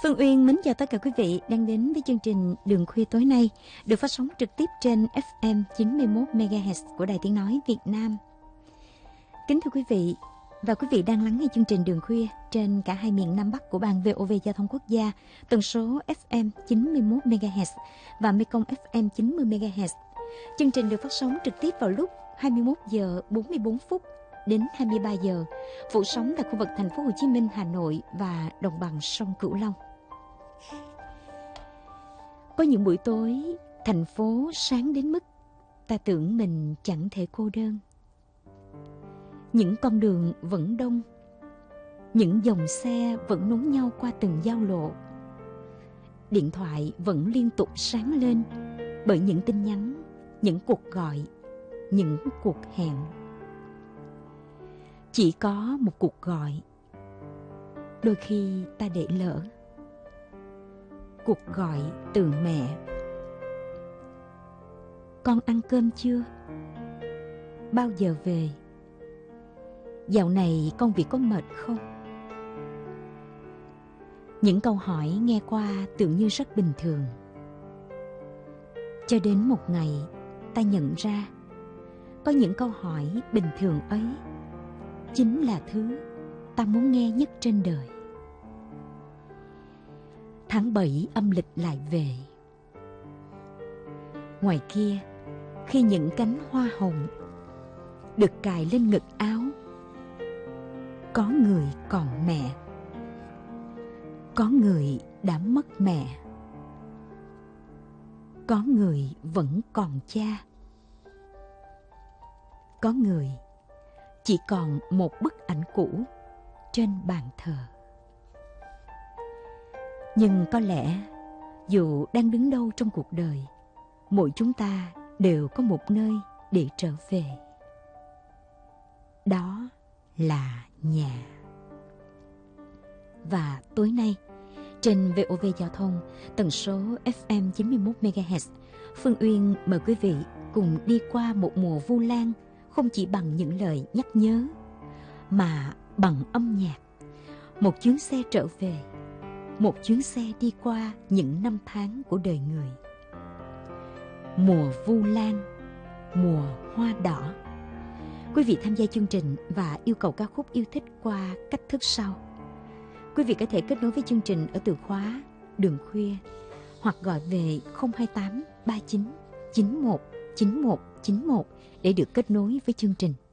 Phương Uyên mến chào tất cả quý vị đang đến với chương trình Đường Khuya tối nay, được phát sóng trực tiếp trên FM 91 MHz của Đài Tiếng nói Việt Nam. Kính thưa quý vị, và quý vị đang lắng nghe chương trình Đường Khuya trên cả hai miền Nam Bắc của ban VOV Giao thông Quốc gia, tần số FM 91 MHz và Mekong FM 90 MHz. Chương trình được phát sóng trực tiếp vào lúc 21 giờ 44 phút đến 23 giờ, phủ sóng tại khu vực thành phố Hồ Chí Minh, Hà Nội và đồng bằng sông Cửu Long. Có những buổi tối, thành phố sáng đến mức ta tưởng mình chẳng thể cô đơn. Những con đường vẫn đông, những dòng xe vẫn nối nhau qua từng giao lộ. Điện thoại vẫn liên tục sáng lên bởi những tin nhắn, những cuộc gọi, những cuộc hẹn. Chỉ có một cuộc gọi, đôi khi ta để lỡ. Cuộc gọi từ mẹ: con ăn cơm chưa? Bao giờ về? Dạo này công việc có mệt không? Những câu hỏi nghe qua tưởng như rất bình thường. Cho đến một ngày ta nhận ra, có những câu hỏi bình thường ấy chính là thứ ta muốn nghe nhất trên đời. Tháng 7 âm lịch lại về. Ngoài kia, khi những cánh hoa hồng được cài lên ngực áo, có người còn mẹ, có người đã mất mẹ, có người vẫn còn cha, có người chỉ còn một bức ảnh cũ trên bàn thờ. Nhưng có lẽ dù đang đứng đâu trong cuộc đời, mỗi chúng ta đều có một nơi để trở về. Đó là nhà. Và tối nay, trên VOV Giao thông, tần số FM 91 MHz, Phương Uyên mời quý vị cùng đi qua một mùa Vu Lan không chỉ bằng những lời nhắc nhớ, mà bằng âm nhạc. Một chuyến xe trở về, một chuyến xe đi qua những năm tháng của đời người. Mùa Vu Lan, mùa hoa đỏ. Quý vị tham gia chương trình và yêu cầu ca khúc yêu thích qua cách thức sau. Quý vị có thể kết nối với chương trình ở từ khóa Đường Khuya hoặc gọi về 028 39 91 91 91 để được kết nối với chương trình.